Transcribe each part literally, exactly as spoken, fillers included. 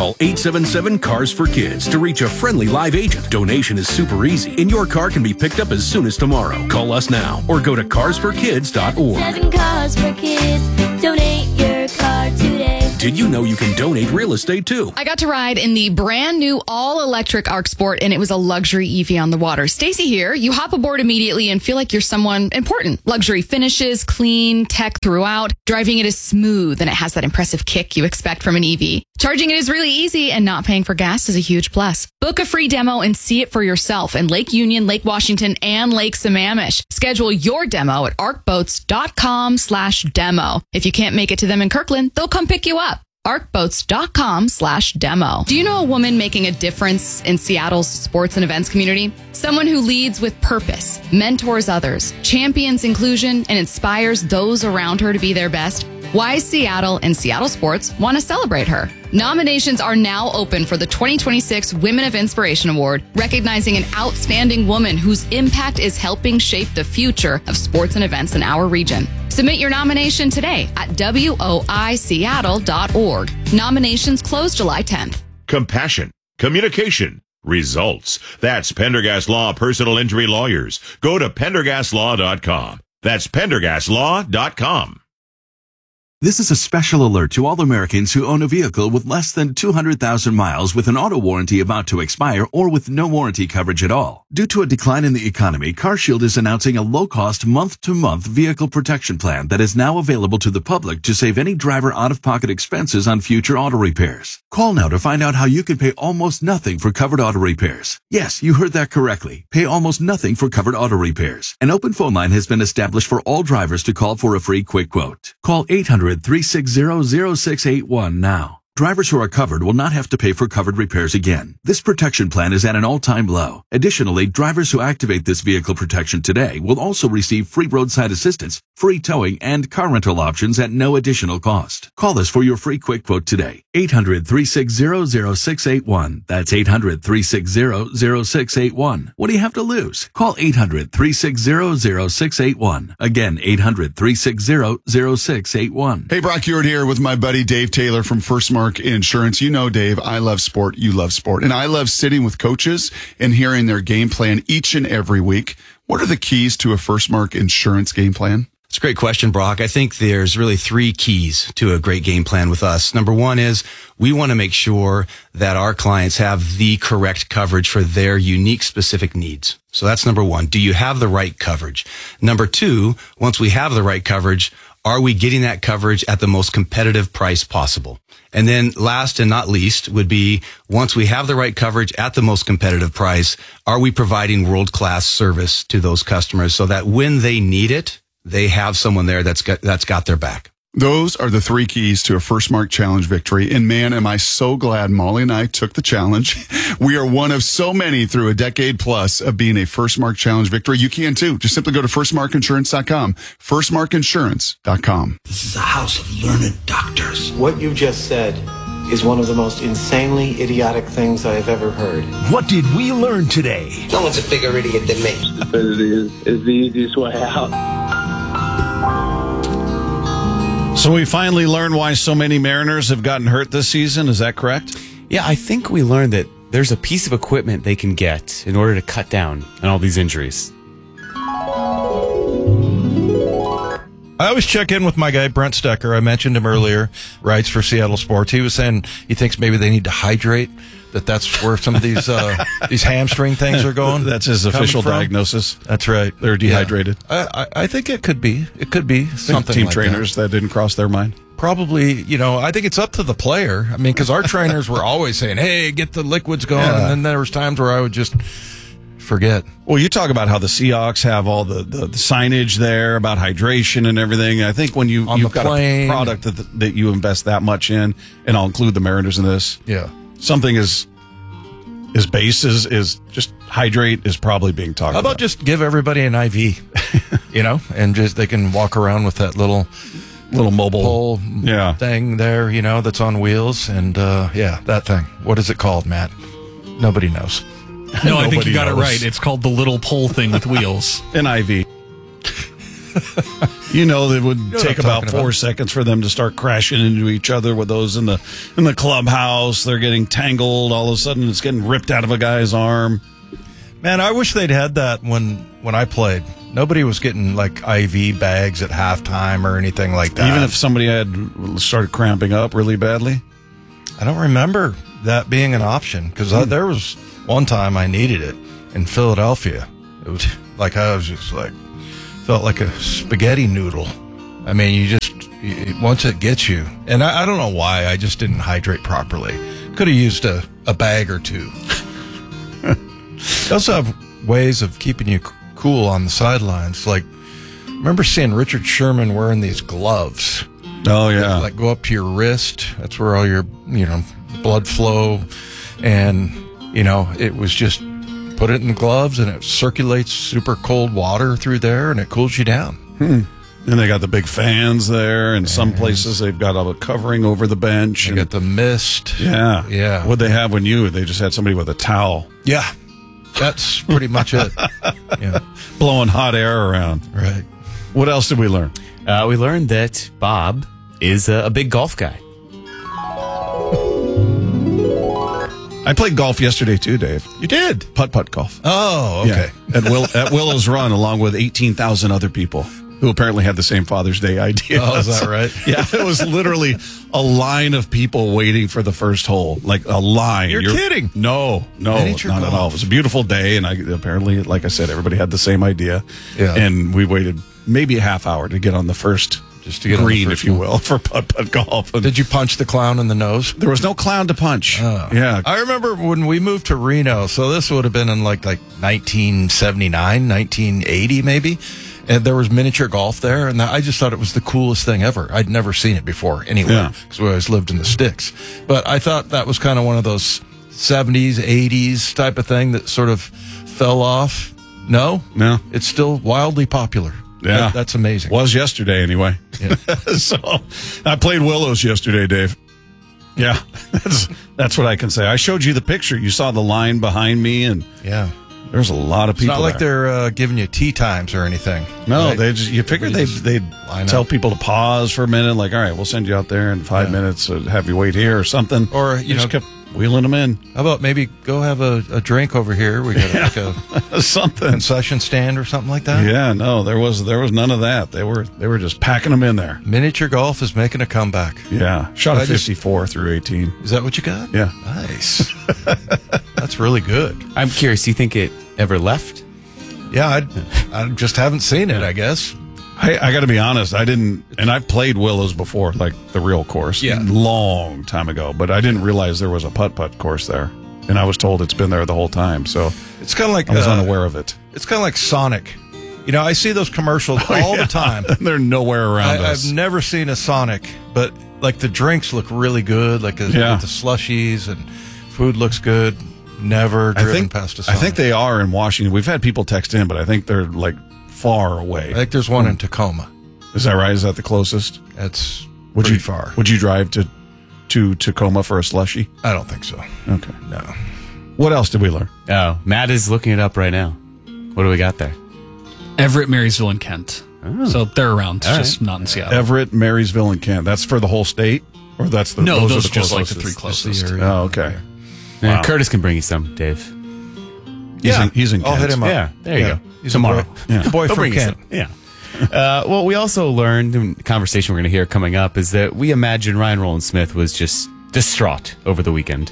Call eight seven seven, C A R S for Kids to reach a friendly live agent. Donation is super easy, and your car can be picked up as soon as tomorrow. Call us now or go to cars for kids dot org. Seven Cars for Kids. Donate your car today. Did you know you can donate real estate too? I got to ride in the brand new all-electric Arc Sport, and it was a luxury E V on the water. Stacy here. You hop aboard immediately and feel like you're someone important. Luxury finishes, clean, tech throughout. Driving it is smooth, and it has that impressive kick you expect from an E V. Charging it is really easy, and not paying for gas is a huge plus. Book a free demo and see it for yourself in Lake Union, Lake Washington, and Lake Sammamish. Schedule your demo at arcboats.com slash demo. If you can't make it to them in Kirkland, they'll come pick you up. arcboats.com slash demo. Do you know a woman making a difference in Seattle's sports and events community? Someone who leads with purpose, mentors others, champions inclusion, and inspires those around her to be their best? Wise Seattle and Seattle Sports want to celebrate her. Nominations are now open for the twenty twenty-six Women of Inspiration Award, recognizing an outstanding woman whose impact is helping shape the future of sports and events in our region. Submit your nomination today at W O I Seattle dot org. Nominations close July tenth. Compassion, communication, results. That's Pendergast Law Personal Injury Lawyers. Go to pendergast law dot com. That's pendergast law dot com. This is a special alert to all Americans who own a vehicle with less than two hundred thousand miles with an auto warranty about to expire or with no warranty coverage at all. Due to a decline in the economy, CarShield is announcing a low-cost month-to-month vehicle protection plan that is now available to the public to save any driver out-of-pocket expenses on future auto repairs. Call now to find out how you can pay almost nothing for covered auto repairs. Yes, you heard that correctly. Pay almost nothing for covered auto repairs. An open phone line has been established for all drivers to call for a free quick quote. Call eight hundred, three six zero, zero six eight one now. Drivers who are covered will not have to pay for covered repairs again. This protection plan is at an all-time low. Additionally, drivers who activate this vehicle protection today will also receive free roadside assistance, free towing, and car rental options at no additional cost. Call us for your free quick quote today. eight hundred, three six zero, zero six eight one. That's eight hundred, three six zero, zero six eight one. What do you have to lose? Call eight hundred, three six zero, zero six eight one. Again, eight hundred, three six zero, zero six eight one. Hey, Brock Ewart here with my buddy Dave Taylor from First Mark Insurance. You know, Dave, I love sport. You love sport. And I love sitting with coaches and hearing their game plan each and every week. What are the keys to a First Mark Insurance game plan? It's a great question, Brock. I think there's really three keys to a great game plan with us. Number one is we want to make sure that our clients have the correct coverage for their unique specific needs. So that's number one. Do you have the right coverage? Number two, once we have the right coverage, are we getting that coverage at the most competitive price possible? And then last and not least would be, once we have the right coverage at the most competitive price, are we providing world-class service to those customers so that when they need it, they have someone there that's got, that's got their back? Those are the three keys to a First Mark Challenge victory. And man, am I so glad Molly and I took the challenge. We are one of so many through a decade plus of being a First Mark Challenge victory. You can too. Just simply go to first mark insurance dot com. first mark insurance dot com. This is a house of learned doctors. What you just said is one of the most insanely idiotic things I have ever heard. What did we learn today? No one's a bigger idiot than me. Stupidity is, is the easiest way out. So we finally learned why so many Mariners have gotten hurt this season. Is that correct? Yeah, I think we learned that there's a piece of equipment they can get in order to cut down on all these injuries. I always check in with my guy, Brent Stecker. I mentioned him earlier, writes for Seattle Sports. He was saying he thinks maybe they need to hydrate, that that's where some of these uh, these hamstring things are going. That's his official from. diagnosis. That's right. They're dehydrated. Yeah. I, I, I think it could be. It could be something Team like trainers that. that didn't cross their mind. Probably, you know, I think it's up to the player. I mean, because our trainers were always saying, hey, get the liquids going. Yeah. And then there was times where I would just forget. Well, you talk about how the Seahawks have all the, the, the signage there about hydration and everything. I think when you, On you've the got plane. a product that, that you invest that much in, and I'll include the Mariners in this. Yeah. Something as, as base as is just hydrate is probably being talked How about about. just give everybody an I V, you know, and just they can walk around with that little little mobile pole yeah. thing there, you know, that's on wheels. And, uh, yeah, that thing. What is it called, Matt? Nobody knows. No, I think you got knows. it right. It's called the little pole thing with wheels. An I V. You know, it would know take what I'm about talking four about. seconds for them to start crashing into each other with those in the in the clubhouse. They're getting tangled. All of a sudden, it's getting ripped out of a guy's arm. Man, I wish they'd had that when when I played. Nobody was getting like I V bags at halftime or anything like that. Even if somebody had started cramping up really badly. I don't remember that being an option because Hmm. there was one time I needed it in Philadelphia. It was like I was just like felt like a spaghetti noodle. I mean, you just you, once it gets you, and I, I don't know why I just didn't hydrate properly. Could have used a, a bag or two. They also have ways of keeping you c- cool on the sidelines. Like, remember seeing Richard Sherman wearing these gloves? Oh yeah, that, like go up to your wrist. That's where all your you know blood flow, and you know it was just put it in the gloves and it circulates super cold water through there and it cools you down. Hmm. And they got the big fans there, and some places they've got a covering over the bench. You and, got the mist. yeah, Yeah. What'd they have when you? They just had somebody with a towel. Yeah, that's pretty much it. Yeah, blowing hot air around. Right. What else did we learn? Uh, we learned that Bob is a, a big golf guy. I played golf yesterday too, Dave. You did? Putt-putt golf. Oh, okay. Yeah. At, Will, at Willow's Run, along with eighteen thousand other people who apparently had the same Father's Day idea. Oh, is that right? Yeah, it was literally a line of people waiting for the first hole. Like a line. You're kidding. No, no, Miniature not at golf. all. It was a beautiful day, and I apparently, like I said, everybody had the same idea. Yeah. And we waited maybe a half hour to get on the first Just to get on the green, first if you one. will, for putt-putt golf. And Did you punch the clown in the nose? there was no clown to punch. Oh. Yeah. I remember when we moved to Reno, so this would have been in like like nineteen seventy-nine, nineteen eighty maybe, and there was miniature golf there, and I just thought it was the coolest thing ever. I'd never seen it before anywhere Yeah. because we always lived in the sticks. But I thought that was kind of one of those seventies, eighties type of thing that sort of fell off. No? No. It's still wildly popular. Yeah. That- that's amazing. Was yesterday anyway. Yeah. So I played Willows yesterday, Dave. Yeah, that's that's what I can say. I showed you the picture. You saw the line behind me, and Yeah. there's a lot of It's people. not like there. they're uh, giving you tea times or anything. No, right? they just you figured Everybody they'd just they'd line tell up. people to pause for a minute. Like, all right, we'll send you out there in five Yeah. minutes. Uh, have you wait here or something. Or, you just know- kept wheeling them in. How about maybe go have a, a drink over here? We got like a something. concession stand or something like that. Yeah, no, there was there was none of that. They were they were just packing them in there. Miniature golf is making a comeback. Yeah, shot I a just- fifty-four through eighteen. Is that what you got? Yeah. Nice. That's really good. I'm curious, do you think it ever left? Yeah, I I just haven't seen it, I guess. I, I got to be honest. I didn't, and I've played Willows before, like the real course, Yeah. long time ago. But I didn't realize there was a putt putt course there, and I was told it's been there the whole time. So It's kind of like I was uh, unaware of it. It's kind of like Sonic. You know, I see those commercials all the time. They're nowhere around I, us. I've never seen a Sonic, but like the drinks look really good, like the, Yeah. the slushies and food looks good. Never I driven think past a I Sonic. think they are in Washington. We've had people text in, but I think they're like far away. I think there's one in Tacoma. Is that right? Is that the closest? That's Would pretty you far. Would you drive to to Tacoma for a slushie? I don't think so. Okay. No. What else did we learn? Oh, Matt is looking it up right now. What do we got there? Everett, Marysville, and Kent. Oh. So they're around, All just right. not in Seattle. Everett, Marysville, and Kent. That's for the whole state, or that's the No, those, those are are the just like closest? the three Just the closest. area. Oh, okay. Yeah, Wow. Curtis can bring you some, Dave. He's Yeah. in, he's in I'll Kent. hit him up. Yeah, there you Yeah. go. He's Tomorrow. A boy, Yeah. he's a boy He'll from bring you Kent. some. Yeah. Uh, what we also learned in the conversation we're going to hear coming up is that we imagine Ryan Roland Smith was just distraught over the weekend.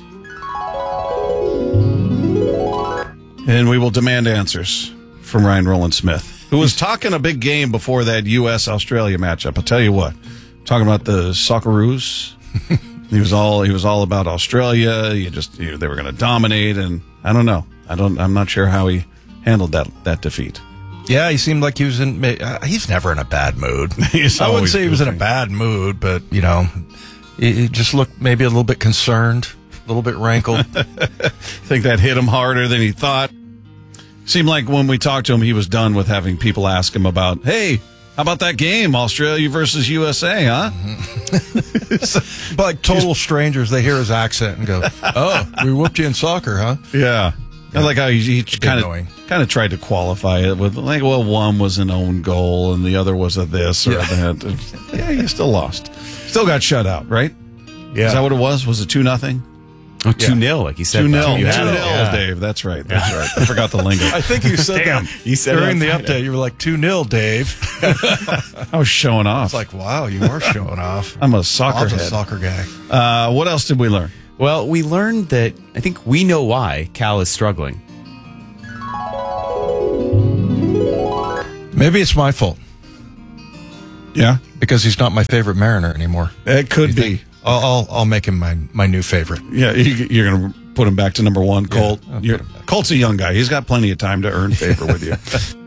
And we will demand answers from Ryan Roland Smith, who was talking a big game before that U S Australia matchup. I'll tell you what, talking about the Socceroos. he was all he was all about Australia. You just you know, they were going to dominate, and I don't know. I don't. I'm not sure how he handled that that defeat. Yeah, he seemed like he was in. Uh, he's never in a bad mood. He's I wouldn't always say he was in a goofy. bad mood, but you know, he, he just looked maybe a little bit concerned, a little bit rankled. I think that hit him harder than he thought. Seemed like when we talked to him, he was done with having people ask him about, hey, how about that game, Australia versus U S A, huh? But like total strangers, they hear his accent and go, "Oh, we whooped you in soccer, huh?" Yeah. I like how he, he kind of kind of tried to qualify it with like, well, one was an own goal and the other was a this or Yeah. that. Yeah, you still lost. Still got shut out, right? Yeah. Is that what it was? Was it two nothing? Oh, two nil, like you said. Two nil, You two had it. nil, Yeah. Dave. That's right. That's right. I forgot the lingo. I think you said Damn. that You said during it the on update. Friday. You were like two nil, Dave. I was showing off. It's like, wow, you are showing off. I'm a soccer Bob's a head. soccer guy. Uh, what else did we learn? Well, we learned that I think we know why Cal is struggling. Maybe it's my fault Yeah, because he's not my favorite Mariner anymore. it could You be. think- I'll, I'll I'll make him my my new favorite. Yeah, you, you're going to put him back to number one, Colt. I'll put You're- him back. Colt's a young guy. He's got plenty of time to earn favor with you.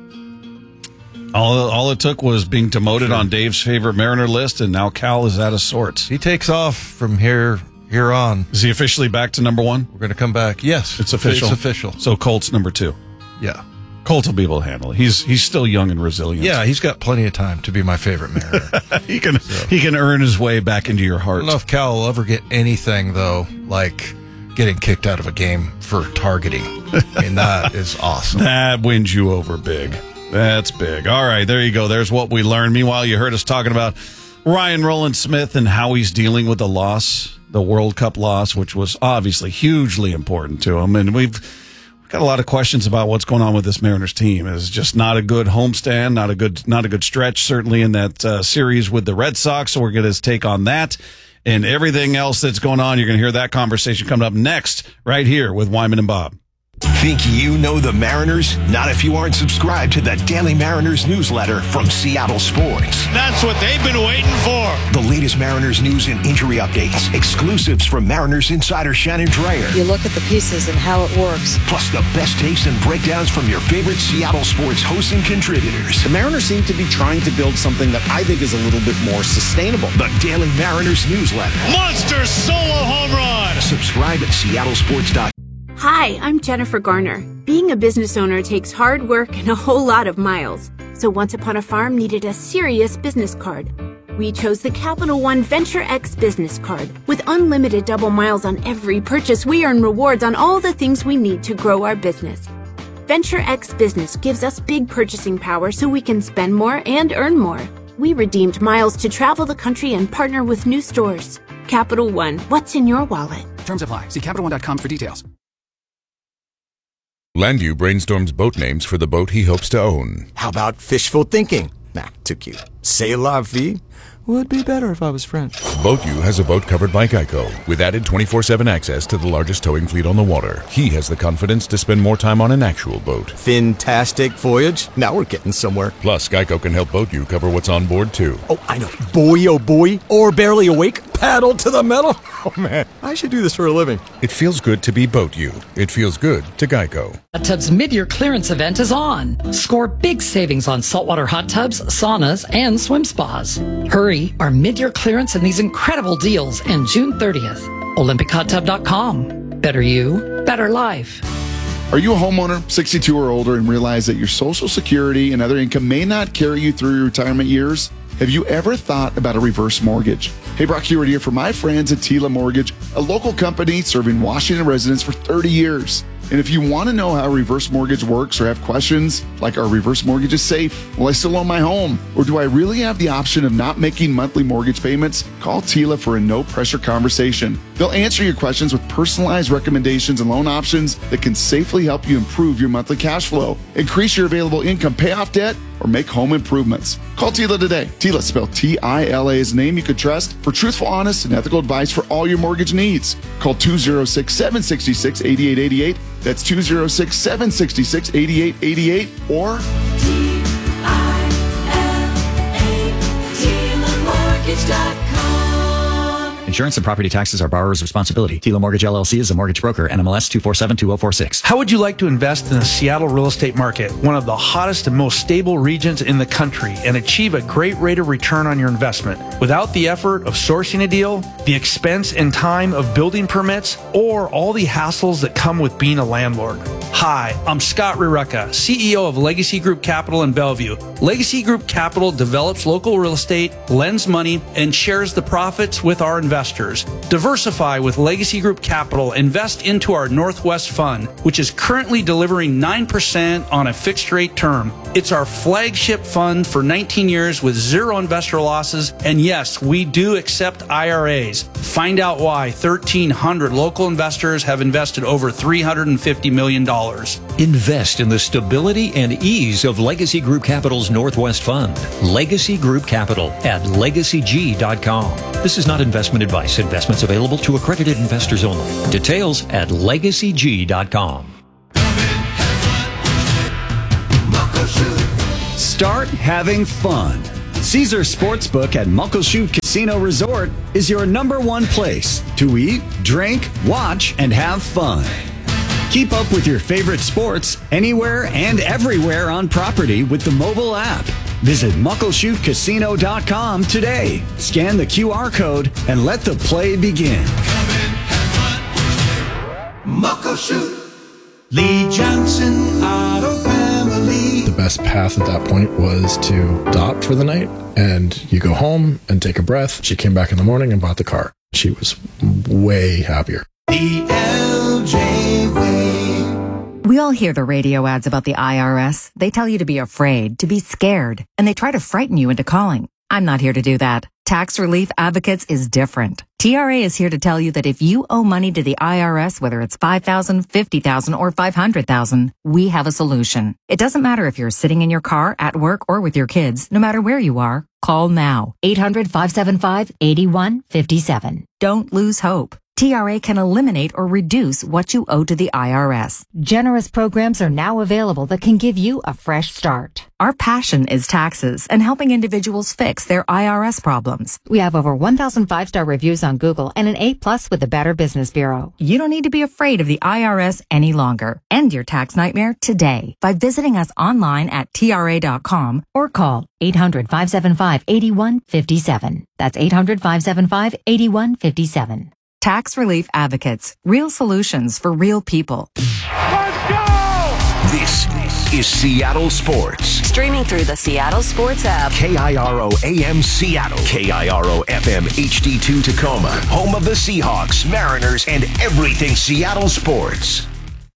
All, all it took was being demoted on Dave's favorite Mariner list, and now Cal is out of sorts. He takes off from here here on. Is he officially back to number one? We're going to come back. Yes, It's official. It's official. So Colt's number two. Yeah, Colt will be able to handle it. He's he's still young and resilient. yeah. He's got plenty of time to be my favorite Mariner. he can he can earn his way back into your I heart. don't know if Cal will ever get anything though, like getting kicked out of a game for targeting. I mean, that is awesome. That wins you over big. That's big. All right, there you go. There's what we learned. Meanwhile, you heard us talking about Ryan Roland Smith and how he's dealing with the loss, the World Cup loss, which was obviously hugely important to him. And we've got a lot of questions about what's going on with this Mariners team. It's just not a good homestand, not a good, not a good stretch, certainly in that uh, series with the Red Sox. So we're going to take on that and everything else that's going on. You're going to hear that conversation coming up next right here with Wyman and Bob. Think you know the Mariners? Not if you aren't subscribed to the Daily Mariners newsletter from Seattle Sports. That's what they've been waiting for. The latest Mariners news and injury updates, exclusives from Mariners insider Shannon Dreyer, You look at the pieces and how it works. plus the best takes and breakdowns from your favorite Seattle sports hosts and contributors. The Mariners seem to be trying to build something that I think is a little bit more sustainable. The Daily Mariners newsletter. Monster solo home run. Subscribe at seattle sports dot com. Hi, I'm Jennifer Garner. Being a business owner takes hard work and a whole lot of miles. So Once Upon a Farm needed a serious business card. We chose the Capital One Venture X business card. With unlimited double miles on every purchase, we earn rewards on all the things we need to grow our business. Venture X Business gives us big purchasing power so we can spend more and earn more. We redeemed miles to travel the country and partner with new stores. Capital One, what's in your wallet? Terms apply. See Capital One dot com for details. Landu brainstorms boat names for the boat he hopes to own. How about fishful thinking? Nah, too cute. C'est la vie? Would be better if I was French. BoatU has a boat covered by Geico, with added twenty-four seven access to the largest towing fleet on the water. He has the confidence to spend more time on an actual boat. Fantastic voyage. Now we're getting somewhere. Plus, Geico can help BoatU cover what's on board, too. Oh, I know. Boy, oh boy. Or barely awake. Paddle to the metal. Oh, man. I should do this for a living. It feels good to be BoatU. It feels good to Geico. Hot Tub's mid-year clearance event is on. Score big savings on saltwater hot tubs, saunas, and swim spas. Hurry, our mid-year clearance and these incredible deals end June thirtieth. Olympic Hot Tub dot com. Better you, better life. Are you a homeowner, sixty-two or older, and realize that your Social Security and other income may not carry you through your retirement years? Have you ever thought about a reverse mortgage? Hey, Brock Hewitt here for my friends at Tila Mortgage, a local company serving Washington residents for thirty years. And if you want to know how a reverse mortgage works or have questions like, are reverse mortgages safe? Will I still own my home? Or do I really have the option of not making monthly mortgage payments? Call Tila for a no-pressure conversation. They'll answer your questions with personalized recommendations and loan options that can safely help you improve your monthly cash flow, increase your available income, pay off debt, or make home improvements. Call Tila today. Tila, spelled T I L A, is a name you can trust for truthful, honest, and ethical advice for all your mortgage needs. Call two oh six, seven six six, eight eight eight eight. That's two oh six, seven six six, eight eight eight eight. Or T I L A, Tila Mortgage dot com. Insurance and property taxes are borrower's responsibility. Tila Mortgage L L C is a mortgage broker. N M L S two four seven two zero four six. How would you like to invest in the Seattle real estate market, one of the hottest and most stable regions in the country, and achieve a great rate of return on your investment without the effort of sourcing a deal, the expense and time of building permits, or all the hassles that come with being a landlord? Hi, I'm Scott Rireka, C E O of Legacy Group Capital in Bellevue. Legacy Group Capital develops local real estate, lends money, and shares the profits with our investors. Diversify with Legacy Group Capital. Invest into our Northwest Fund, which is currently delivering nine percent on a fixed rate term. It's our flagship fund for nineteen years with zero investor losses. And yes, we do accept I R As. Find out why thirteen hundred local investors have invested over three hundred fifty million dollars. Invest in the stability and ease of Legacy Group Capital's Northwest Fund. Legacy Group Capital at legacy g dot com. This is not investment advice. Investments available to accredited investors only. Details at legacy g dot com. Start having fun. Caesar Sportsbook at Muckleshoot Casino Resort is your number one place to eat, drink, watch, and have fun. Keep up with your favorite sports anywhere and everywhere on property with the mobile app. Visit muckleshoot casino dot com today. Scan the Q R code and let the play begin. Muckleshoot. Lee Johnson Auto Family. The best path at that point was to stop for the night, and you go home and take a breath. She came back in the morning and bought the car. She was way happier. The L J way. We all hear the radio ads about the I R S. They tell you to be afraid, to be scared, and they try to frighten you into calling. I'm not here to do that. Tax Relief Advocates is different. T R A is here to tell you that if you owe money to the I R S, whether it's five thousand dollars, fifty thousand dollars, or five hundred thousand dollars, we have a solution. It doesn't matter if you're sitting in your car, at work, or with your kids. No matter where you are, call now. eight hundred, five seven five, eight one five seven. Don't lose hope. T R A can eliminate or reduce what you owe to the I R S. Generous programs are now available that can give you a fresh start. Our passion is taxes and helping individuals fix their I R S problems. We have over one thousand five-star reviews on Google and an A plus with the Better Business Bureau. You don't need to be afraid of the I R S any longer. End your tax nightmare today by visiting us online at T R A dot com or call eight hundred, five seven five, eight one five seven. That's eight hundred, five seven five, eight one five seven. Tax Relief Advocates. Real solutions for real people. Let's go! This is Seattle Sports. Streaming through the Seattle Sports app. K I R O A M Seattle. K I R O F M H D two Tacoma. Home of the Seahawks, Mariners, and everything Seattle sports.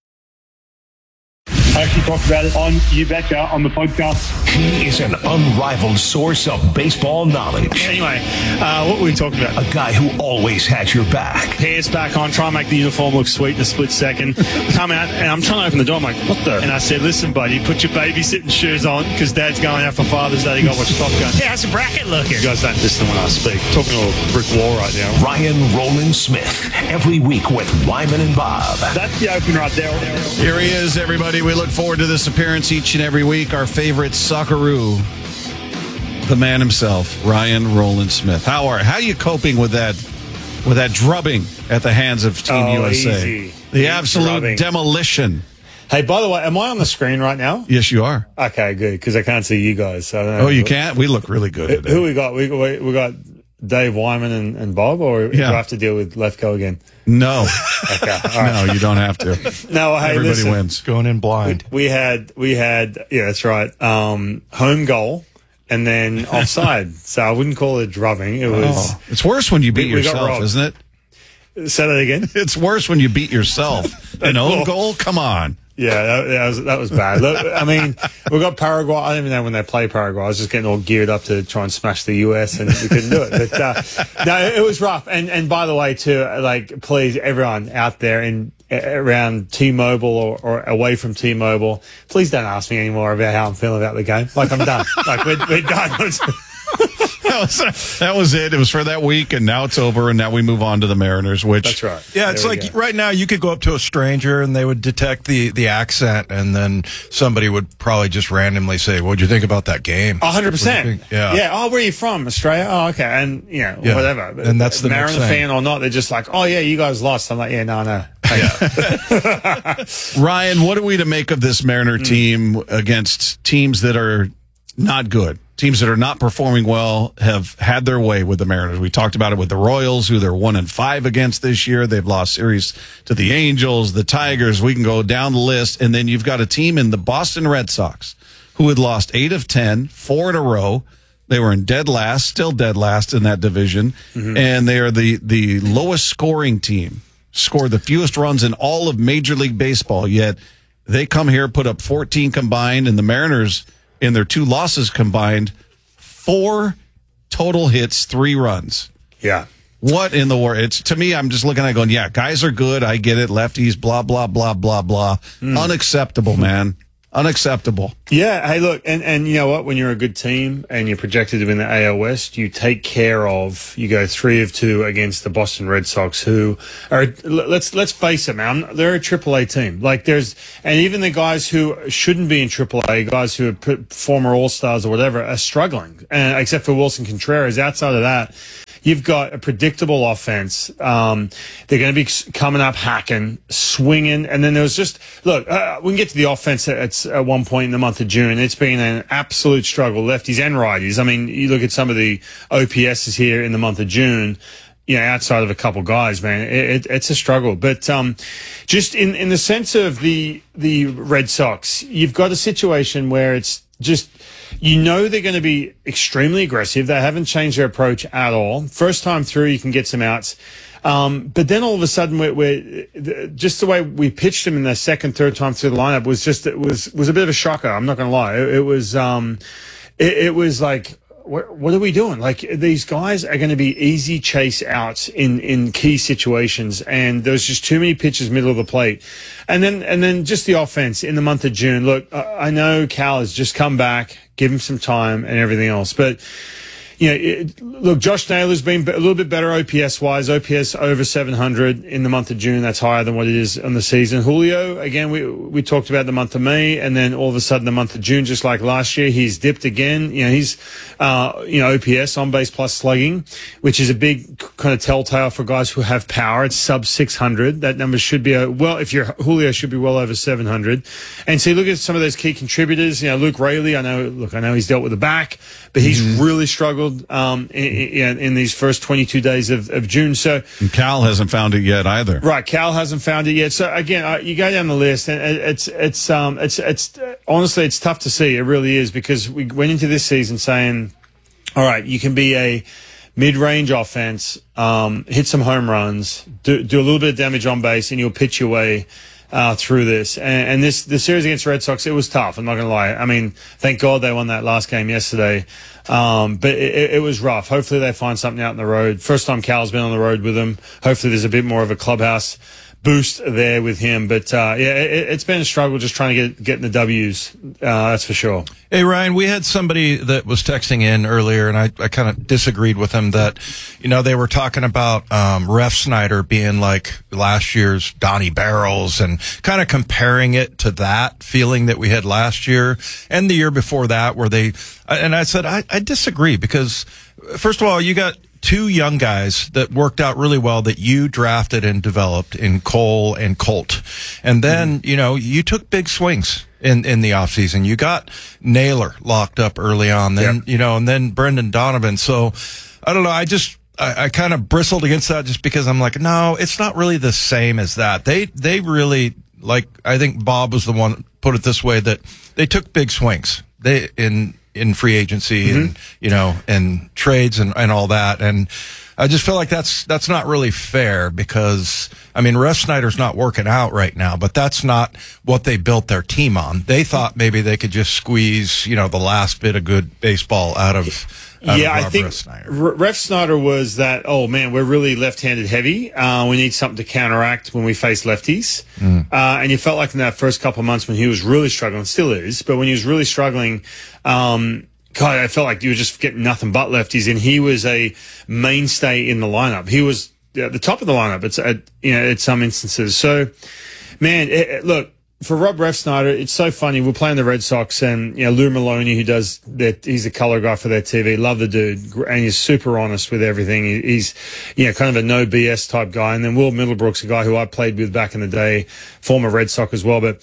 I actually talked about it on You Betcha on the podcast. He is an unrivaled source of baseball knowledge. Anyway, uh, what were we talking about? A guy who always has your back. Pants back on, try and make the uniform look sweet in a split second. Come out, and I'm trying to open the door. I'm like, what the? And I said, listen, buddy, put your babysitting shoes on, because Dad's going out for Father's Day. You got to watch Top Gun. Yeah, how's the bracket looking? You guys don't listen when I speak. I'm talking to a brick wall right now. Ryan Roland Smith, every week with Wyman and Bob. That's the open right there. Here he is, everybody. We look forward to this appearance each and every week. Our favorite Socceroo, the man himself, Ryan Roland Smith. How are how are you coping with that with that drubbing at the hands of Team oh, U S A? Easy. The Easy absolute drubbing. Demolition. Hey, by the way, am I on the screen right now? Yes, you are. Okay, good, because I can't see you guys. So I don't know. Oh, you can't? We look really good today. Who we got? We, we, we got Dave Wyman and, and Bob, or Yeah. do I have to deal with Lefko again? No. Okay. All right. No, you don't have to. No, hey, Everybody listen. wins. Going in blind. We had, we had, yeah, that's right. Um, home goal and then offside. So I wouldn't call it drubbing. It was. Oh, it's worse when you beat we- we got yourself, robbed. isn't it? Say that again. It's worse when you beat yourself. An own goal? Come on. Yeah, that, that was that was bad. Look, I mean, we got Paraguay. I don't even know when they play Paraguay. I was just getting all geared up to try and smash the U S, and we couldn't do it. But uh, no, it was rough. And and by the way, too, like, please, everyone out there in around T-Mobile or, or away from T-Mobile, please don't ask me anymore about how I'm feeling about the game. Like, I'm done. Like, we're, we're done. that, was, that was it. It was for that week, and now it's over, and now we move on to the Mariners, which... That's right. Yeah, it's like right now you could go up to a stranger and they would detect the, the accent, and then somebody would probably just randomly say, what'd you think about that game? A hundred percent. Yeah. Yeah. Oh, where are you from? Australia? Oh, okay. And, you know, Yeah. whatever. And that's the next Mariner thing. fan or not, they're just like, oh, yeah, you guys lost. I'm like, yeah, no, no. Ryan, what are we to make of this Mariner team against teams that are not good? teams that are not performing well have had their way with the Mariners. We talked about it with the Royals, who they're one and five against this year. They've lost series to the Angels, the Tigers. We can go down the list. And then you've got a team in the Boston Red Sox who had lost eight of ten, four in a row. They were in dead last, still dead last in that division. Mm-hmm. And they are the, the lowest scoring team, scored the fewest runs in all of Major League Baseball, yet they come here, put up fourteen combined, and the Mariners, in their two losses combined, four total hits, three runs. Yeah. What in the world? It's, to me, I'm just looking at it going, yeah, guys are good. I get it. Lefties, blah, blah, blah, blah, blah. Mm. Unacceptable, man. Unacceptable. Yeah. Hey, look, and, and you know what? When you're a good team and you're projected to win the A L West, you take care of, you go three of two against the Boston Red Sox, who are, let's, let's face it, man, they're a triple A team. Like there's, and even the guys who shouldn't be in triple A, guys who are former All-Stars or whatever, are struggling. And except for Wilson Contreras, outside of that, you've got a predictable offense. Um, they're going to be coming up, hacking, swinging. And then there was just, look, uh, we can get to the offense at, at one point in the month of June. It's been an absolute struggle, lefties and righties. I mean, you look at some of the O P S's here in the month of June, you know, outside of a couple guys, man, it, it, it's a struggle. But um, just in, in the sense of the the Red Sox, you've got a situation where it's just, you know, they're going to be extremely aggressive. They haven't changed their approach at all. First time through, you can get some outs. Um, but then all of a sudden, we're, we're just the way we pitched them in the second, third time through the lineup was just, it was, was a bit of a shocker. I'm not going to lie. It, it was, um, it, it was like, what, what are we doing? Like, these guys are going to be easy chase outs in, in key situations. And there's just too many pitches middle of the plate. And then, and then just the offense in the month of June. Look, I know Cal has just come back, give him some time and everything else. But, you know, it, look, Josh Naylor's been a little bit better O P S-wise. O P S over seven hundred in the month of June. That's higher than what it is on the season. Julio, again, we we talked about the month of May, and then all of a sudden the month of June, just like last year, he's dipped again. You know, he's, uh, you know, O P S, on-base plus slugging, which is a big kind of telltale for guys who have power. It's sub six hundred. That number should be, a, well, if you're Julio, should be well over seven hundred. And so you look at some of those key contributors. You know, Luke Raley, I know, look, I know he's dealt with the back, but he's mm-hmm. really struggled um, in, in, in these first twenty-two days of, of June. So and Cal hasn't found it yet either. Right, Cal hasn't found it yet. So again, uh, you go down the list, and it's it's um it's it's uh, honestly it's tough to see. It really is, because we went into this season saying, all right, you can be a mid-range offense, um, hit some home runs, do, do a little bit of damage on base, and you'll pitch your way Uh, through this. And, and this, the series against the Red Sox, it was tough. I'm not going to lie. I mean, thank God they won that last game yesterday. Um, but it, it was rough. Hopefully they find something out on the road. First time Cal's been on the road with them. Hopefully there's a bit more of a clubhouse boost there with him. But, uh, yeah, it, it's been a struggle just trying to get, get in the W's. Uh, that's for sure. Hey, Ryan, we had somebody that was texting in earlier, and I, I kind of disagreed with him that, you know, they were talking about um, Refsnyder being like last year's Donnie Barrels and kind of comparing it to that feeling that we had last year and the year before that, where they, and I said, I, I disagree, because, first of all, you got two young guys that worked out really well that you drafted and developed in Cole and Colt. And then, you know, you took big swings in, in the offseason. You got Naylor locked up early on, then, yep. you know, and then Brendan Donovan. So I don't know. I just, I, I kind of bristled against that just because I'm like, no, it's not really the same as that. They, they really, like, I think Bob was the one put it this way, that they took big swings. They, in, in free agency mm-hmm. and, you know, and trades and, and all that. And I just feel like that's, that's not really fair, because, I mean, Refsnyder's not working out right now, but that's not what they built their team on. They thought maybe they could just squeeze, you know, the last bit of good baseball out of, out yeah, of I think Refsnyder. Refsnyder was that, oh man, we're really left-handed heavy. Uh, we need something to counteract when we face lefties. Mm. Uh, and you felt like in that first couple of months when he was really struggling, still is, but when he was really struggling, um, God, I felt like you were just getting nothing but lefties, and he was a mainstay in the lineup. He was at the top of the lineup. It's at, you know, at some instances. So, man, it, it, look, for Rob Refsnyder, it's so funny. We're playing the Red Sox, and, you know, Lou Maloney, who does that, he's the color guy for their T V. Love the dude, and he's super honest with everything. He, he's, you know, kind of a no B S type guy. And then Will Middlebrook's a guy who I played with back in the day, former Red Sox as well. But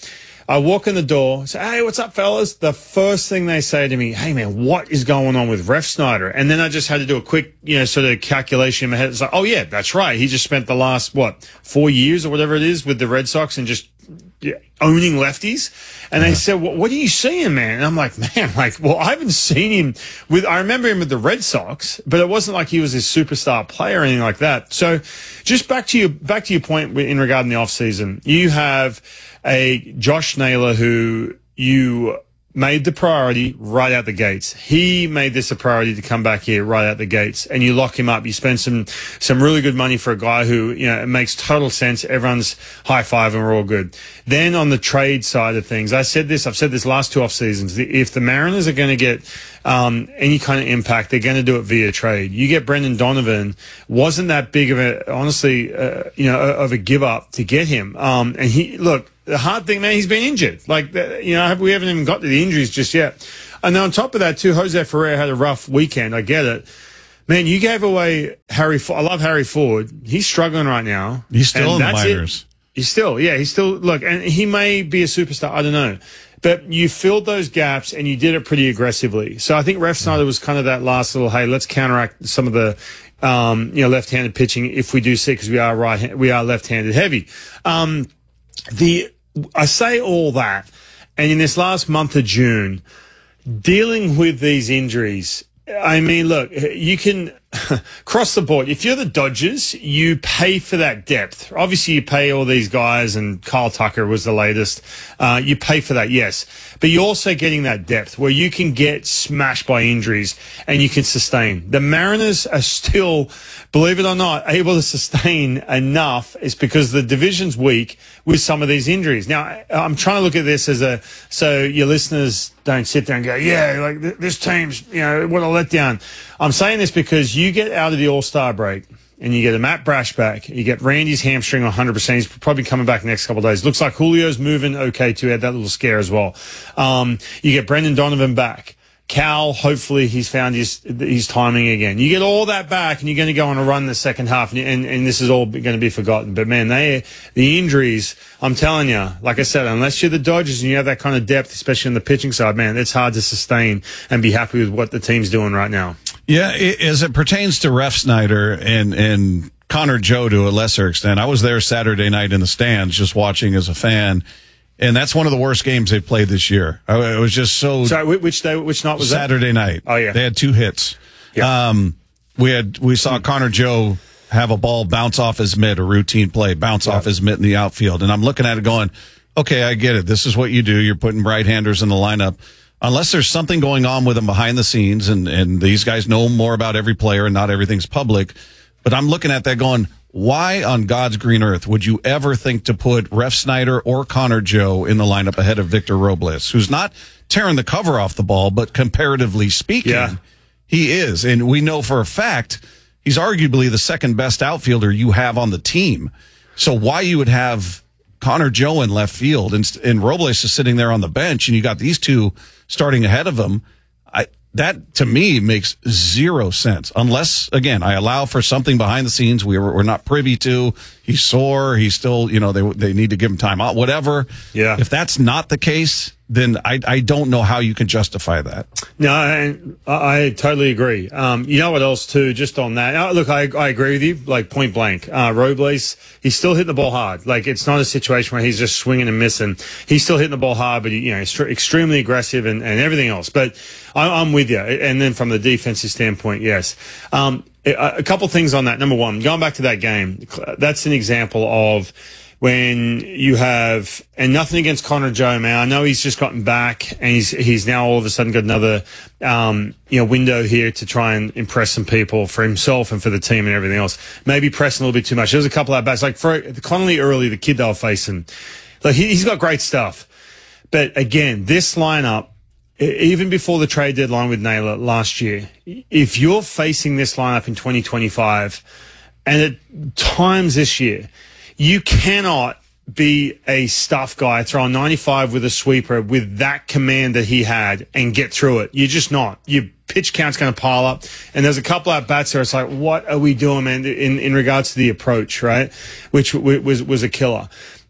I walk in the door, say, hey, what's up, fellas? The first thing they say to me, hey, man, what is going on with Ref Snyder? And then I just had to do a quick, you know, sort of calculation in my head. It's like, oh, yeah, that's right. He just spent the last, what, four years or whatever it is with the Red Sox and just yeah, owning lefties. And yeah. they said, well, what are you seeing, man? And I'm like, man, like, well, I haven't seen him with, I remember him with the Red Sox, but it wasn't like he was this superstar player or anything like that. So just back to your, back to your point in regarding the offseason, you have a Josh Naylor who you made the priority right out the gates. He made this a priority to come back here right out the gates, and you lock him up. You spend some some really good money for a guy who, you know, it makes total sense. Everyone's high five and we're all good. Then on the trade side of things, I said this, I've said this last two off seasons. If the Mariners are going to get um any kind of impact, they're going to do it via trade. You get Brendan Donovan, wasn't that big of a, honestly, uh, you know, of a give up to get him. Um, and he, look, the hard thing, man, he's been injured. Like, you know, we haven't even got to the injuries just yet. And then on top of that, too, Jose Ferrer had a rough weekend. I get it. Man, you gave away Harry Ford. I love Harry Ford. He's struggling right now. He's still in the minors. It. He's still, yeah, he's still, look, and he may be a superstar. I don't know. But you filled those gaps and you did it pretty aggressively. So I think Ref Snyder was kind of that last little, hey, let's counteract some of the, um, you know, left-handed pitching if we do see, because we are right, we are left-handed heavy. Um, the, I say all that, and in this last month of June, dealing with these injuries, I mean, look, you can cross the board. If you're the Dodgers, you pay for that depth. Obviously, you pay all these guys, and Kyle Tucker was the latest. Uh, you pay for that, yes. But you're also getting that depth where you can get smashed by injuries and you can sustain. The Mariners are still, believe it or not, able to sustain enough. It's because the division's weak with some of these injuries. Now, I'm trying to look at this as a, so your listeners don't sit there and go, yeah, like th- this team's, you know, what a letdown. I'm saying this because you get out of the All-Star break and you get a Matt Brash back. You get Randy's hamstring one hundred percent. He's probably coming back the next couple of days. Looks like Julio's moving okay too. Had that little scare as well. Um, you get Brendan Donovan back. Cal, hopefully he's found his his timing again. You get all that back, and you're going to go on a run the second half, and, and, and this is all going to be forgotten. But, man, they the injuries, I'm telling you, like I said, unless you're the Dodgers and you have that kind of depth, especially on the pitching side, man, it's hard to sustain and be happy with what the team's doing right now. Yeah, as it pertains to Ref Snyder and, and Connor Joe to a lesser extent, I was there Saturday night in the stands just watching as a fan. And that's one of the worst games they've played this year. It was just so. Sorry, which day? Which night was Saturday that? night. Oh yeah, they had two hits. Yeah. Um, we had we saw Connor Joe have a ball bounce off his mitt, a routine play, bounce yeah. off his mitt in the outfield, and I'm looking at it going, okay, I get it. This is what you do. You're putting right-handers in the lineup. Unless there's something going on with them behind the scenes, and and these guys know more about every player, and not everything's public. But I'm looking at that going, why on God's green earth would you ever think to put Ref Snyder or Connor Joe in the lineup ahead of Victor Robles, who's not tearing the cover off the ball, but comparatively speaking, yeah. he is. And we know for a fact he's arguably the second best outfielder you have on the team. So why you would have Connor Joe in left field and, and Robles is sitting there on the bench, and you got these two starting ahead of him, I, that to me makes zero sense. Unless, again, I allow for something behind the scenes we were, we're not privy to. He's sore. He's still, you know, they they need to give him time out, whatever. Yeah. If that's not the case, then I I don't know how you can justify that. No, I, I totally agree. Um, you know what else too? Just on that, uh, look, I I agree with you. Like point blank, uh, Robles, he's still hitting the ball hard. Like it's not a situation where he's just swinging and missing. He's still hitting the ball hard, but he, you know, he's extremely aggressive and, and everything else. But I, I'm with you. And then from the defensive standpoint, yes. Um, a, a couple things on that. Number one, going back to that game, that's an example of when you have, and nothing against Connor Joe, man. I know he's just gotten back, and he's he's now all of a sudden got another um, you know window here to try and impress some people for himself and for the team and everything else. Maybe pressing a little bit too much. There was a couple of bats, like for Connolly early, the kid they were facing. Like he, he's got great stuff, but again, this lineup, even before the trade deadline with Naylor last year, if you're facing this lineup in twenty twenty-five, and at times this year, you cannot be a stuff guy throwing ninety-five with a sweeper with that command that he had and get through it. You're just not. Your pitch count's going to pile up. And there's a couple of bats there. It's like, what are we doing, man, in, in regards to the approach, right? Which was, was a killer.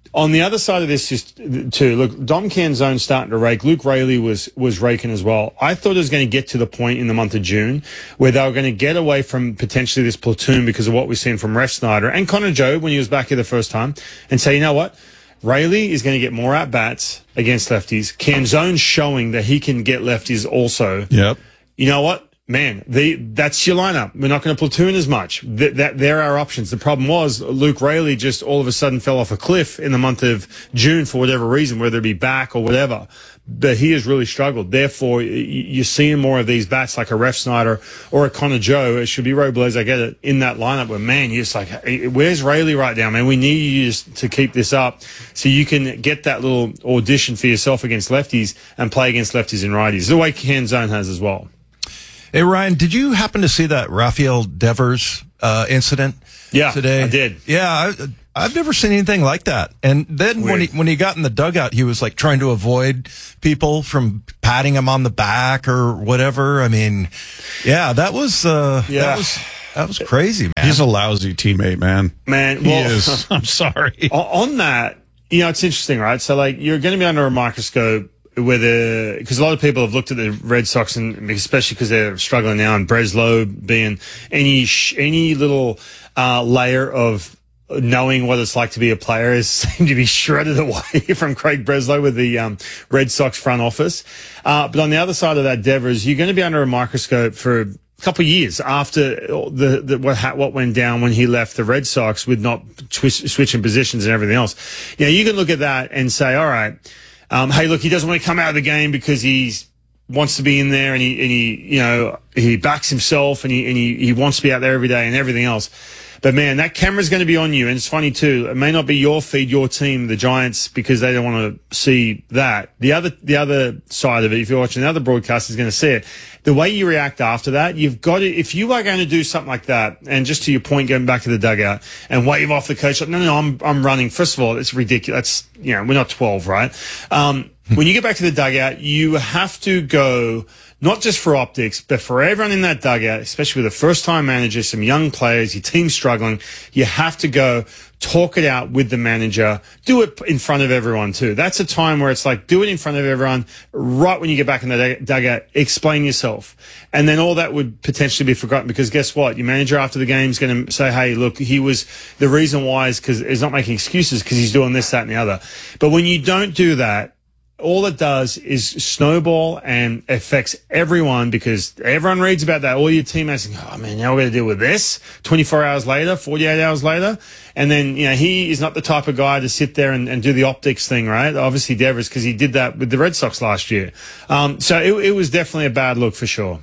On the other side of this, just too, look, Dom Canzone's starting to rake. Luke Raley was was raking as well. I thought it was going to get to the point in the month of June where they were going to get away from potentially this platoon because of what we've seen from Ref Snyder and Connor Joe when he was back here the first time, and say, you know what? Raley is going to get more at-bats against lefties. Canzone's showing that he can get lefties also. Yep. You know what? Man, the, that's your lineup. We're not going to platoon as much. That, that there are options. The problem was Luke Raley just all of a sudden fell off a cliff in the month of June for whatever reason, whether it be back or whatever. But he has really struggled. Therefore, you're seeing more of these bats like a Ref Snyder or a Connor Joe. It should be Robles, I get it, in that lineup where, man, you're just like, hey, where's Raley right now, man? We need you to keep this up so you can get that little audition for yourself against lefties and play against lefties and righties, the way Canzone has as well. Hey, Ryan, did you happen to see that Rafael Devers uh, incident yeah, today? I did. Yeah, I, I've never seen anything like that. And then Weird. when he when he got in the dugout, he was like trying to avoid people from patting him on the back or whatever. I mean, yeah, that was uh, Yeah. that was that was crazy, man. He's a lousy teammate, man. Man, He well, is. I'm sorry. On on that, you know, it's interesting, right? So, like, you're going to be under a microscope whether, because a lot of people have looked at the Red Sox, and especially because they're struggling now, and Breslow being any sh- any little uh, layer of knowing what it's like to be a player is seemed to be shredded away from Craig Breslow with the um, Red Sox front office. Uh, but on the other side of that, Devers, you're going to be under a microscope for a couple of years after the, the what ha- what went down when he left the Red Sox with not twist, switching positions and everything else. You know, you can look at that and say, all right, um, hey, look, he doesn't want to come out of the game because he's wants to be in there and he and he you know he backs himself and he and he, he wants to be out there every day and everything else. But man, that camera's going to be on you, and it's funny too. It may not be your feed, your team, the Giants, because they don't want to see that. The other, the other side of it, if you're watching the other broadcast, is going to see it. The way you react after that, you've got to. If you are going to do something like that, and just to your point, going back to the dugout and wave off the coach, like, no, no, no, I'm, I'm running. First of all, it's ridiculous. That's, you know, we're not twelve, right? Um, when you get back to the dugout, you have to go. Not just for optics, but for everyone in that dugout, especially with a first-time manager, some young players, your team's struggling, you have to go talk it out with the manager. Do it in front of everyone, too. That's a time where it's like, do it in front of everyone right when you get back in the dugout. Explain yourself. And then all that would potentially be forgotten because guess what? Your manager after the game is going to say, hey, look, he was, the reason why is because he's not making excuses because he's doing this, that, and the other. But when you don't do that, all it does is snowball and affects everyone because everyone reads about that. All your teammates think, oh man, now we're going to deal with this twenty-four hours later, forty-eight hours later. And then, you know, he is not the type of guy to sit there and, and do the optics thing, right? Obviously Devers, because he did that with the Red Sox last year. Um, so it, it was definitely a bad look for sure.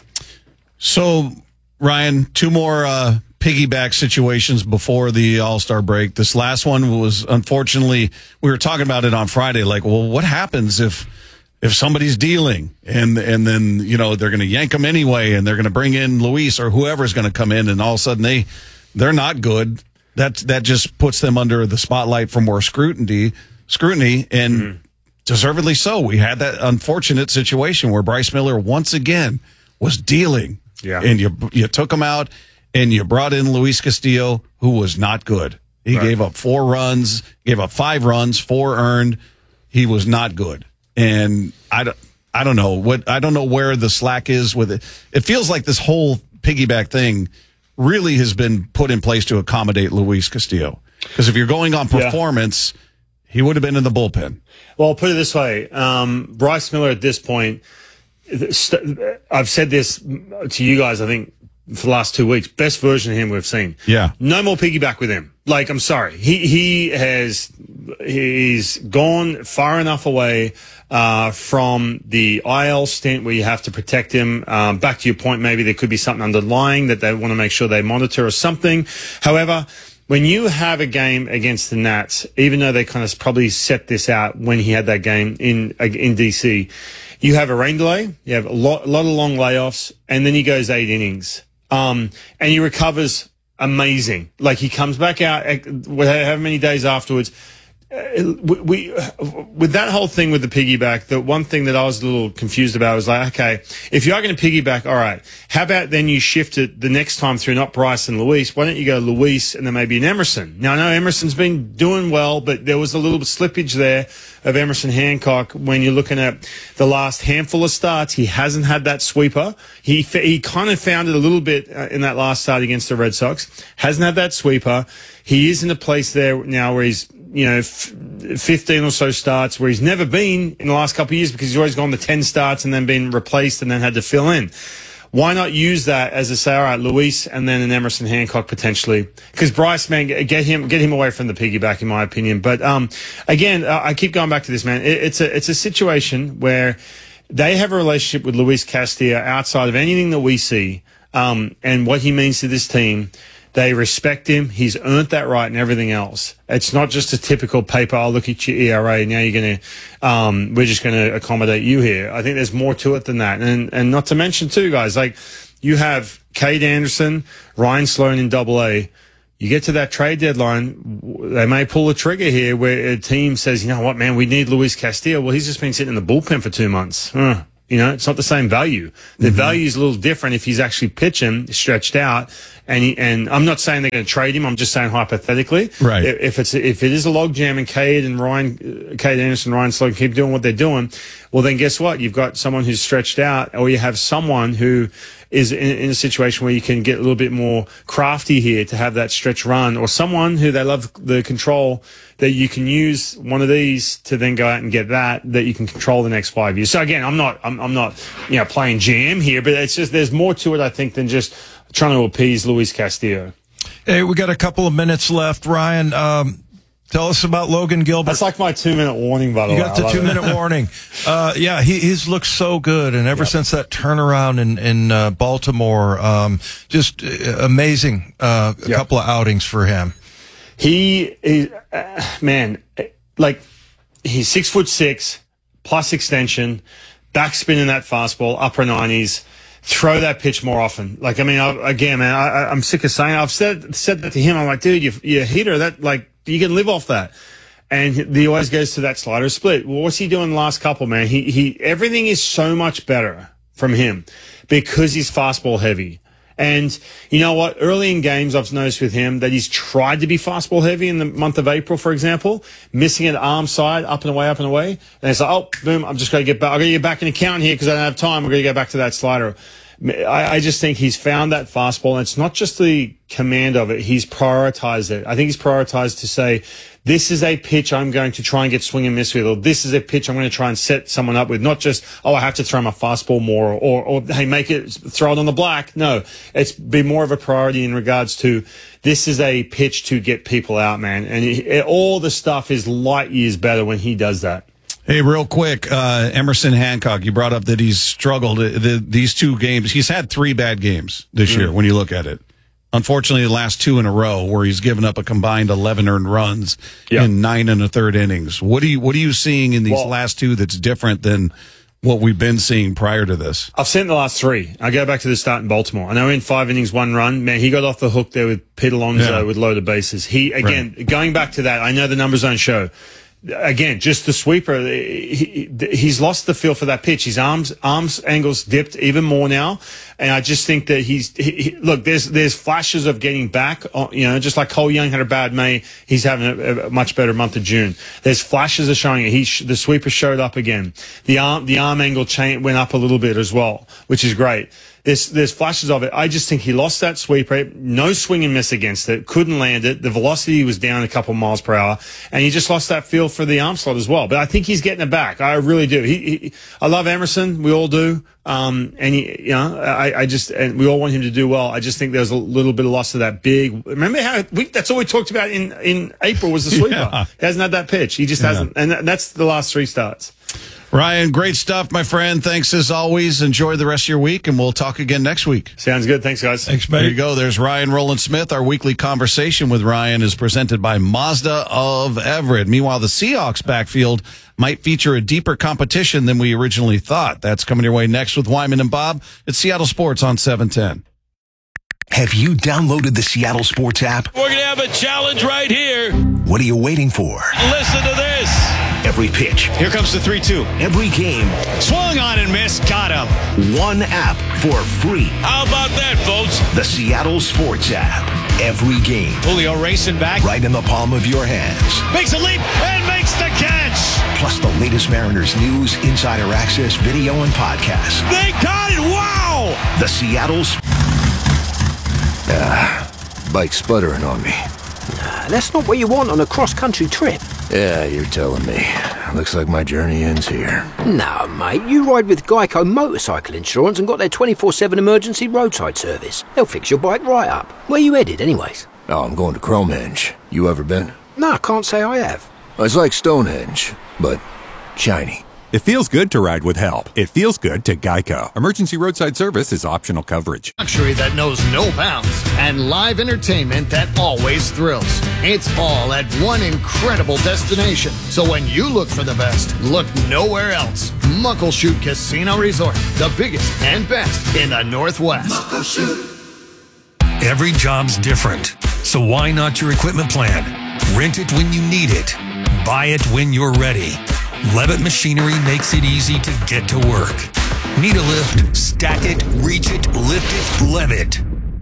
So, Ryan, two more uh, piggyback situations before the All-Star break. This last one was, unfortunately, we were talking about it on Friday, like, well, what happens if if somebody's dealing and and then, you know, they're going to yank them anyway and they're going to bring in Luis or whoever's going to come in and all of a sudden they, they're not good. That, that just puts them under the spotlight for more scrutiny, scrutiny and mm-hmm. deservedly so. We had that unfortunate situation where Bryce Miller once again was dealing. Yeah. And you you took him out. And you brought in Luis Castillo, who was not good. He right. gave up four runs, gave up five runs, four earned. He was not good. And I don't, I don't know what, I don't know where the slack is with it. It feels like this whole piggyback thing really has been put in place to accommodate Luis Castillo. Because if you're going on performance, yeah. he would have been in the bullpen. Well, I'll put it this way. Um, Bryce Miller at this point, I've said this to you guys, I think, for the last two weeks, best version of him we've seen. Yeah. No more piggyback with him. Like, I'm sorry. He, he has, he's gone far enough away, uh, from the I L stint where you have to protect him. Um, back to your point, maybe there could be something underlying that they want to make sure they monitor or something. However, when you have a game against the Nats, even though they kind of probably set this out when he had that game in, in D C, you have a rain delay, you have a lot, a lot of long layoffs, and then he goes eight innings. Um, and he recovers amazing. Like he comes back out, however many days afterwards, we, we with that whole thing with the piggyback, the one thing that I was a little confused about was like, okay, if you are going to piggyback, all right, how about then you shift it the next time through, not Bryce and Luis? Why don't you go Luis and then maybe an Emerson? Now, I know Emerson's been doing well, but there was a little bit slippage there of Emerson Hancock when you're looking at the last handful of starts. He hasn't had that sweeper. He he kind of found it a little bit uh, in that last start against the Red Sox. Hasn't had that sweeper. He is in a place there now where he's, you know, f- fifteen or so starts where he's never been in the last couple of years because he's always gone to ten starts and then been replaced and then had to fill in. Why not use that as a say, all right, Luis and then an Emerson Hancock potentially? Because Bryce, man, get him get him away from the piggyback, in my opinion. But um, again, I keep going back to this, man. It, it's a it's a situation where they have a relationship with Luis Castillo outside of anything that we see, um, and what he means to this team. They respect him. He's earned that right and everything else. It's not just a typical paper, I'll look at your E R A, now you're going to, um, we're just going to accommodate you here. I think there's more to it than that. And, and not to mention too, guys, like you have Cade Anderson, Ryan Sloan in double A. You get to that trade deadline, they may pull a trigger here where a team says, you know what, man, we need Luis Castillo. Well, he's just been sitting in the bullpen for two months. Huh. You know, it's not the same value. The mm-hmm. value is a little different if he's actually pitching, stretched out. And he, and I'm not saying they're going to trade him. I'm just saying hypothetically, right? If it's if it is a logjam and Cade and Ryan, Cade Anderson, Ryan Sloan keep doing what they're doing, well then guess what? You've got someone who's stretched out, or you have someone who is in, in a situation where you can get a little bit more crafty here to have that stretch run, or someone who they love the control that you can use one of these to then go out and get that that you can control the next five years. So again, I'm not I'm, I'm not you know playing G M here, but it's just there's more to it I think than just trying to appease Luis Castillo. Hey, we got a couple of minutes left. Ryan, um, tell us about Logan Gilbert. That's like my two-minute warning, by the you way. You got the two-minute warning. Uh, yeah, he, he's looked so good, and ever yep. since that turnaround in, in uh, Baltimore, um, just uh, amazing uh, a yep. couple of outings for him. He, he uh, man, like, he's six foot six, plus extension, backspin in that fastball, upper nineties. Throw that pitch more often. Like, I mean, I, again, man, I, I'm sick of saying, I've said, said that to him. I'm like, dude, you, you're a hitter. That, like, you can live off that. And he always goes to that slider split. Well, what's he doing the last couple, man? He, he, everything is so much better from him because he's fastball heavy. And you know what? Early in games, I've noticed with him that he's tried to be fastball heavy in the month of April, for example, missing it arm side, up and away, up and away. And it's like, oh, boom, I'm just going to get back. I'm going to get back in the count here because I don't have time. I'm going to go back to that slider. I, I just think he's found that fastball, and it's not just the command of it. He's prioritized it. I think he's prioritized to say, this is a pitch I'm going to try and get swing and miss with, or this is a pitch I'm going to try and set someone up with. Not just, oh, I have to throw my fastball more, or, or, or hey, make it, throw it on the black. No, it's been more of a priority in regards to, this is a pitch to get people out, man. And it, it, all the stuff is light years better when he does that. Hey, real quick, uh, Emerson Hancock, you brought up that he's struggled the, these two games. He's had three bad games this mm. year when you look at it. Unfortunately, the last two in a row where he's given up a combined eleven earned runs yep. in nine and a third innings. What are you, what are you seeing in these well, last two that's different than what we've been seeing prior to this? I've seen the last three. I go back to the start in Baltimore. I know in five innings, one run. Man, he got off the hook there with Pete Alonso yeah. with loaded bases. He, again, right. going back to that, I know the numbers don't show. Again, just the sweeper. He, he's lost the feel for that pitch. His arms, arms angles dipped even more now, and I just think that he's he, he, look. There's there's flashes of getting back. You know, just like Cole Young had a bad May, he's having a, a much better month of June. There's flashes of showing it. He the sweeper showed up again. The arm the arm angle chain went up a little bit as well, which is great. There's, there's flashes of it. I just think he lost that sweeper. No swing and miss against it. Couldn't land it. The velocity was down a couple miles per hour. And he just lost that feel for the arm slot as well. But I think he's getting it back. I really do. He, he I love Emerson. We all do. Um, and he, you know, I, I just, and we all want him to do well. I just think there's a little bit of loss of that big, remember how we, that's all we talked about in, in April was the sweeper. Yeah. He hasn't had that pitch. He just yeah. hasn't. And that's the last three starts. Ryan, great stuff, my friend. Thanks as always. Enjoy the rest of your week, and we'll talk again next week. Sounds good. Thanks, guys. Thanks, mate. There you go. There's Ryan Rowland-Smith. Our weekly conversation with Ryan is presented by Mazda of Everett. Meanwhile, the Seahawks backfield might feature a deeper competition than we originally thought. That's coming your way next with Wyman and Bob at Seattle Sports on seven ten. Have you downloaded the Seattle Sports app? We're going to have a challenge right here. What are you waiting for? Listen to this. Every pitch. Here comes the three two. Every game. Swung on and missed. Got him. One app for free. How about that, folks? The Seattle Sports app. Every game. Julio racing back. Right in the palm of your hands. Makes a leap and makes the catch. Plus the latest Mariners news, insider access, video, and podcasts. They got it. Wow. The Seattle Sports. Ah, bike's sputtering on me. Nah, that's not what you want on a cross-country trip. Yeah, you're telling me. Looks like my journey ends here. No, mate, you ride with Geico Motorcycle Insurance and got their twenty-four seven emergency roadside service. They'll fix your bike right up. Where you headed, anyways? Oh, I'm going to Cromehenge. You ever been? No, I can't say I have. It's like Stonehenge, but shiny. It feels good to ride with help. It feels good to Geico. Emergency roadside service is optional coverage. Luxury that knows no bounds and live entertainment that always thrills. It's all at one incredible destination. So when you look for the best, look nowhere else. Muckleshoot Casino Resort, the biggest and best in the Northwest. Muckleshoot. Every job's different, so why not your equipment plan? Rent it when you need it. Buy it when you're ready. Levitt Machinery makes it easy to get to work. Need a lift? Stack it, reach it, lift it, Levitt.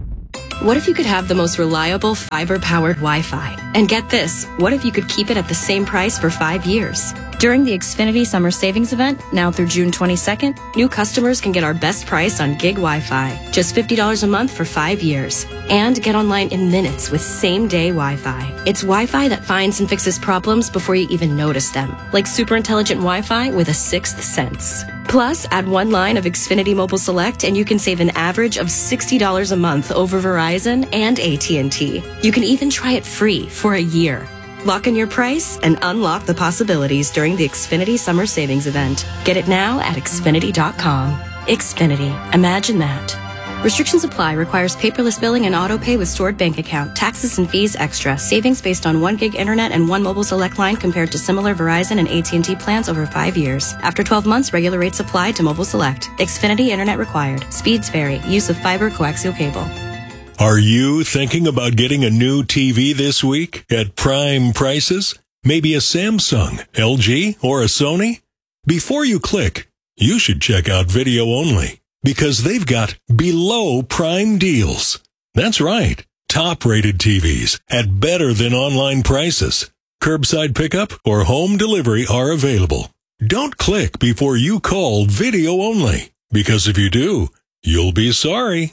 What if you could have the most reliable fiber-powered Wi-Fi? And get this, what if you could keep it at the same price for five years? During the Xfinity Summer Savings Event, now through June twenty-second, new customers can get our best price on gig Wi-Fi, just fifty dollars a month for five years. And get online in minutes with same-day Wi-Fi. It's Wi-Fi that finds and fixes problems before you even notice them, like super intelligent Wi-Fi with a sixth sense. Plus, add one line of Xfinity Mobile Select and you can save an average of sixty dollars a month over Verizon and A T and T. You can even try it free for a year. Lock in your price and unlock the possibilities during the Xfinity Summer Savings Event. Get it now at Xfinity dot com. Xfinity. Imagine that. Restrictions apply. Requires paperless billing and auto pay with stored bank account. Taxes and fees extra. Savings based on one gig internet and one mobile select line compared to similar Verizon and A T and T plans over five years. After twelve months, regular rates apply to mobile select. Xfinity internet required. Speeds vary. Use of fiber coaxial cable. Are you thinking about getting a new T V this week at prime prices? Maybe a Samsung, L G, or a Sony? Before you click, you should check out Video Only, because they've got below prime deals. That's right. Top-rated T Vs at better than online prices. Curbside pickup or home delivery are available. Don't click before you call Video Only, because if you do, you'll be sorry.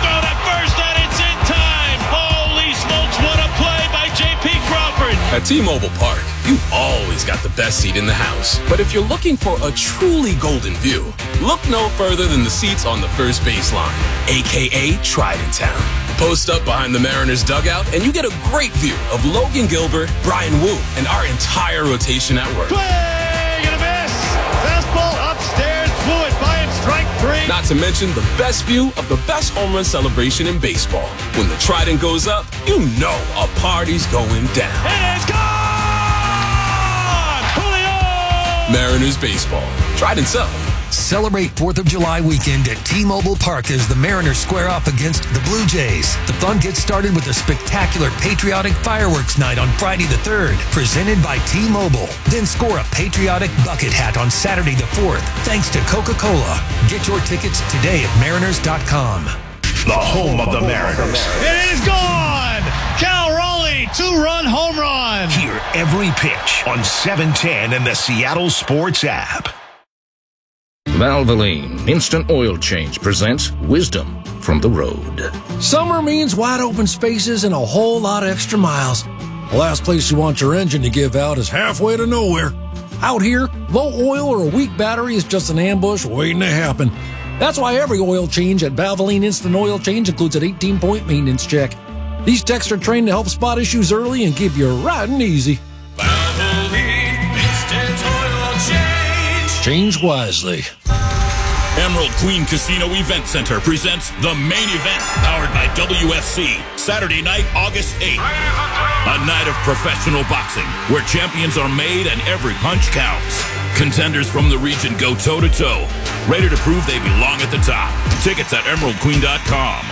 At T-Mobile Park, you've always got the best seat in the house. But if you're looking for a truly golden view, look no further than the seats on the first baseline, a k a. Trident Town. Post up behind the Mariners dugout, and you get a great view of Logan Gilbert, Brian Wu, and our entire rotation at work. Swing and a miss! Fastball upstairs, blew it by him, strike three. Not to mention the best view of the best home run celebration in baseball. When the Trident goes up, you know a party's going down. It is gone! Julio! Mariners baseball. Trident's up. Celebrate fourth of July weekend at T-Mobile Park as the Mariners square off against the Blue Jays. The fun gets started with a spectacular patriotic fireworks night on Friday the third, presented by T-Mobile. Then score a patriotic bucket hat on Saturday the fourth, thanks to Coca-Cola. Get your tickets today at Mariners dot com. The home of the Mariners. It is gone! Cal Raleigh, two-run home run! Hear every pitch on seven ten and the Seattle Sports app. Valvoline Instant Oil Change presents Wisdom from the Road. Summer means wide open spaces and a whole lot of extra miles. The last place you want your engine to give out is halfway to nowhere. Out here, low oil or a weak battery is just an ambush waiting to happen. That's why every oil change at Valvoline Instant Oil Change includes an eighteen-point maintenance check. These techs are trained to help spot issues early and keep you riding easy. Valvoline Instant Oil Change. Change wisely. Emerald Queen Casino Event Center presents the main event, powered by W F C, Saturday night, August eighth. A night of professional boxing, where champions are made and every punch counts. Contenders from the region go toe-to-toe, ready to prove they belong at the top. Tickets at emerald queen dot com.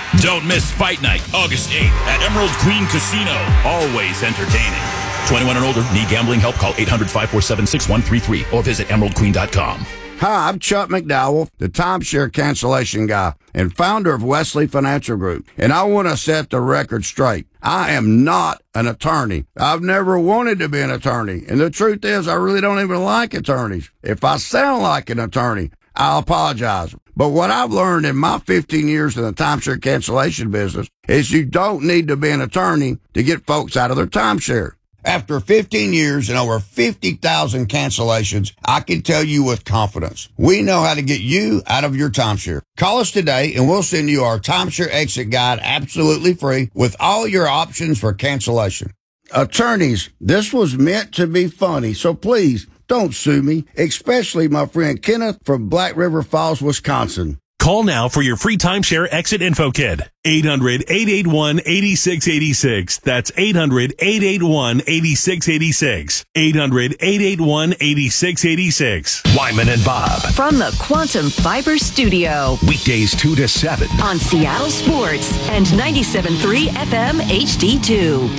Don't miss Fight Night, August eighth at Emerald Queen Casino. Always entertaining. twenty-one and older. Need gambling help? Call eight hundred, five four seven, six one three three or visit emerald queen dot com. Hi, I'm Chuck McDowell, the timeshare cancellation guy and founder of Wesley Financial Group. And I want to set the record straight. I am not an attorney. I've never wanted to be an attorney. And the truth is, I really don't even like attorneys. If I sound like an attorney, I'll apologize. But what I've learned in my fifteen years in the timeshare cancellation business is you don't need to be an attorney to get folks out of their timeshare. After fifteen years and over fifty thousand cancellations, I can tell you with confidence, we know how to get you out of your timeshare. Call us today and we'll send you our timeshare exit guide absolutely free with all your options for cancellation. Attorneys, this was meant to be funny, so please don't sue me, especially my friend Kenneth from Black River Falls, Wisconsin. Call now for your free timeshare exit info kit. eight hundred, eight eight one, eight six eight six. That's eight hundred, eight eight one, eight six eight six. eight hundred, eight eight one, eight six eight six. Wyman and Bob. From the Quantum Fiber Studio. Weekdays two to seven. On Seattle Sports and ninety-seven point three F M H D two.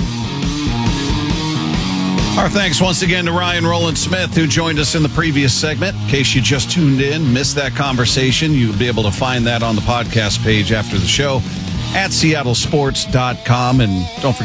Our thanks once again to Ryan Roland Smith, who joined us in the previous segment. In case you just tuned in, missed that conversation, you'll be able to find that on the podcast page after the show at seattle sports dot com. And don't forget